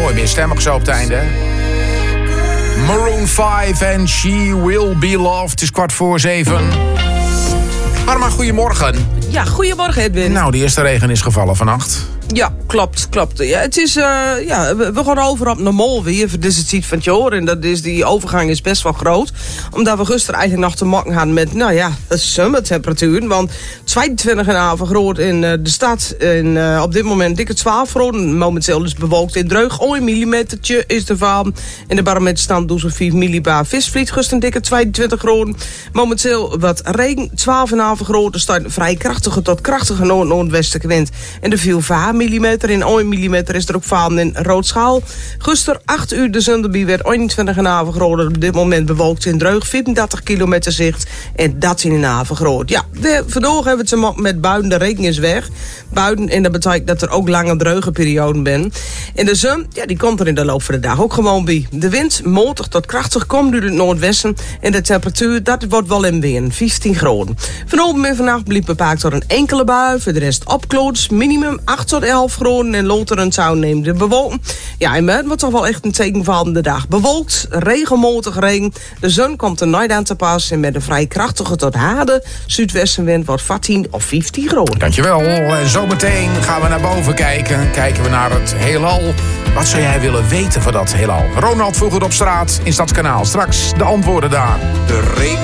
Mooi meer stemmig zo op het einde, hè? Maroon 5 en She Will Be Loved. Het is 6:45. Harma, goedemorgen. Ja, goedemorgen Edwin. Nou, de eerste regen is gevallen vannacht. Ja, klopt. Ja, het is, we gaan over op normaal weer voor deze tijd van het jaar. En die overgang is best wel groot. Omdat we gisteren eigenlijk nog te maken hadden met, de zomertemperaturen. Want 22,5 graden in de stad. En op dit moment dikke 12 graden. Momenteel is bewolkt in Dreug. 1 millimetertje is er van. In de barometerstand doen ze 4 millibar visvliet. Gisteren dikke 22 graden. Momenteel wat regen, 12,5 graden. Er staat een vrij krachtige tot krachtige noordwestelijke wind. En er viel 5 millimeter. In 1 millimeter is er ook vallen in Roodschaal. Gisteren 8 uur de zonderbie werd 21,5 graden. Op dit moment bewolkt in Dreug. 34 kilometer zicht. En dat in een haven groot. Ja, vandaag hebben we het te maken met buien. De regen is weg. Buien, en dat betekent dat er ook lange dreuge perioden zijn. En de zon, die komt er in de loop van de dag ook gewoon bij. De wind, matig tot krachtig, komt uit het noordwesten. En de temperatuur, dat wordt wel in weer 15 graden. Vanochtend en vannacht bliep bepaald door een enkele bui. Voor de rest opkloots. Minimum 8 tot 11 graden. En later een zou neemt de bewolking. Ja, en het wordt toch wel echt een tegenvallende dag. Bewolkt, regelmatig regen. De zon komt er nooit aan te pas. En met een vrij krachtige tot harde zuidwestenwind wordt 14 of 15 graden. Dankjewel. En zometeen gaan we naar boven kijken. Kijken we naar het heelal. Wat zou jij willen weten van dat heelal? Ronald vroeg het op straat in Stadskanaal. Straks de antwoorden daar. De regen.